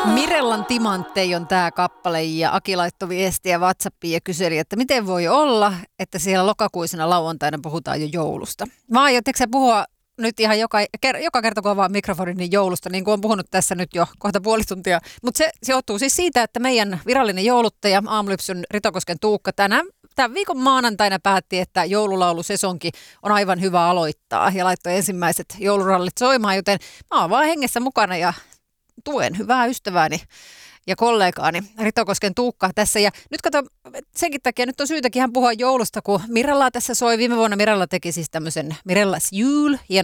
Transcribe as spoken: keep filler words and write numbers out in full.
Mirellan Timanttei on tämä kappale ja Aki laittoi viestiä WhatsAppiin ja kyseli, että miten voi olla, että siellä lokakuisena lauantaina puhutaan jo joulusta. Mä aion, etteikö sä puhua nyt ihan joka, joka kerta, kun avaa mikrofonin, niin joulusta, niin kuin on puhunut tässä nyt jo kohta puoli tuntia. Mutta se, se johtuu siis siitä, että meidän virallinen jouluttaja Aamulypsyn Ritokosken Tuukka tänään, tämän viikon maanantaina päätti, että joululaulusesonki on aivan hyvä aloittaa ja laittoi ensimmäiset joulurallit soimaan, joten mä oon vaan hengessä mukana ja tuen hyvää ystävääni ja kollegaani Ritokosken Tuukkaa tässä. Ja nyt kato, senkin takia nyt on syytäkin ihan puhua joulusta, kun Mirella tässä soi. Viime vuonna Mirella teki siis tämmöisen Mirellas Jul,